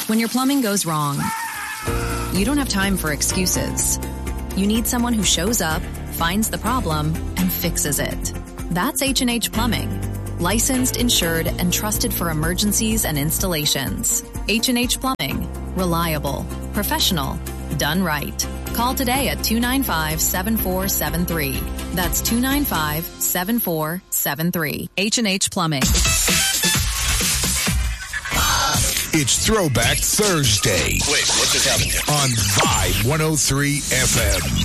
When your plumbing goes wrong, you don't have time for excuses. You need someone who shows up, finds the problem, and fixes it. That's H&H Plumbing. Licensed, insured, and trusted for emergencies and installations. H&H Plumbing. Reliable. Professional. Done right. Call today at 295-7473. That's 295-7473. H&H Plumbing. It's Throwback Thursday. Wait, what just happened here? On Vibe 103 FM.